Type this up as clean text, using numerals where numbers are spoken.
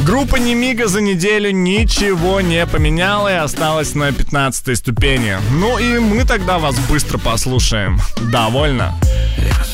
Группа Немига за неделю ничего не поменяла и осталась на 15-й ступени. Ну и мы тогда вас быстро послушаем. Довольно?